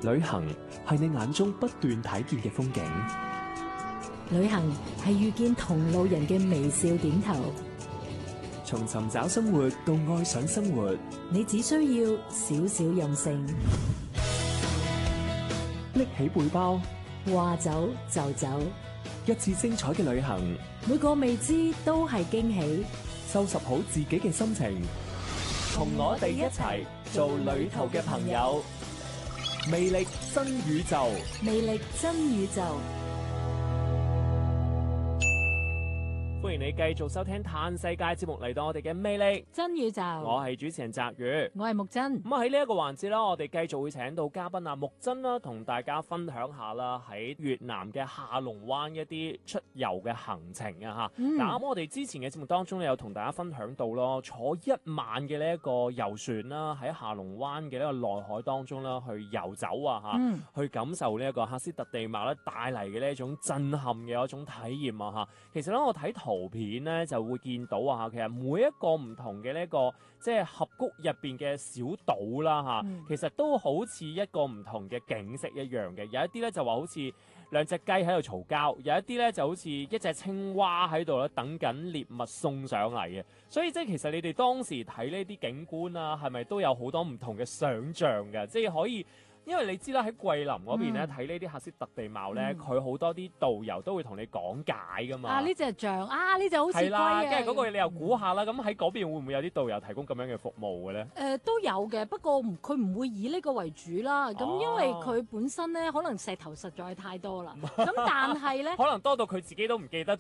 旅行係你眼中不斷睇見嘅風景， 旅行係遇見同路人嘅微笑點頭。 從尋找生活到愛上生活， 你只需要少少任性， 拎起背包， 話走就走， 一次精彩嘅旅行， 每個未知都係驚喜。 收拾好自己嘅心情，同我哋一齊做旅途嘅朋友。魅力真宇宙， 魅力真宇宙。 歡迎你繼續收聽《嘆世界》節目，嚟到我哋嘅魅力真宇宙。 我係主持人澤宇， 我係木真。 咁喺呢一個環節啦，我哋繼續會請到嘉賓木真啦，同大家分享下啦喺越南嘅下龍灣一啲出遊嘅行程啊嚇。嗱，我哋之前嘅節目當中咧，有同大家分享到咯，坐一晚嘅呢一個遊船啦，喺下龍灣嘅呢個內海當中啦，去遊走啊嚇，去感受呢一個喀斯特地貌咧帶嚟嘅呢一種震撼嘅一種體驗啊嚇。其實咧，我睇圖片咧就會見到啊，其實每一個唔同嘅呢個即係峽谷入邊嘅小島啦嚇，其實都好似一個唔同嘅景色一樣嘅。有一啲咧就話好似兩隻雞喺度嘈交，有一啲咧就好似一隻青蛙喺度咧等緊獵物送上嚟嘅。所以即係其實你哋當時睇呢啲景觀啊，係咪都有好多唔同嘅想像嘅？即係可以。因為你知啦，喺桂林嗰邊咧睇呢啲喀斯特地貌咧，佢好多啲導遊都會同你講解噶嘛。 啊，呢隻象啊，呢隻好似龜啊。 跟住嗰個你又估下啦。咁喺嗰邊會唔會有啲導遊提供咁樣嘅服務嘅咧？ 都有嘅，不過佢唔會以呢個為主啦。咁因為佢本身咧可能石頭實在太多啦。咁但係咧， 可能多到佢自己都唔記得